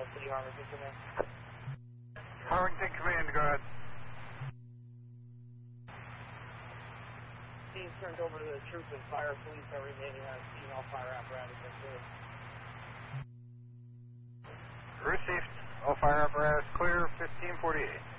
City Harvington Command. Harvington Command, go ahead. Teams turned over to the troops and fire police are remaining on scene. All fire apparatus are clear. Received. All fire apparatus clear, 1548.